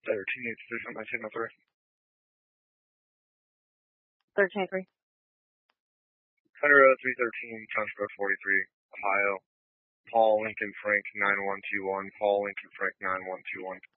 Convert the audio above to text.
13-8 signal 3. 13-3. Thunder Road 313, Township Road 43, Ohio. Paul Lincoln Frank 9121. Paul Lincoln Frank 9121.